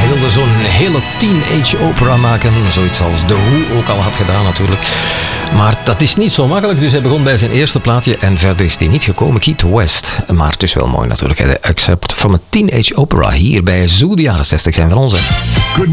wilde zo'n hele teenage opera maken. Zoiets als The Who ook al had gedaan natuurlijk. Maar dat is niet zo makkelijk, dus hij begon bij zijn eerste plaatje en verder is hij niet gekomen. Keith West. Maar het is wel mooi natuurlijk. De Excerpt from a Teenage Opera hier bij Zoo. De jaren 60 zijn van ons.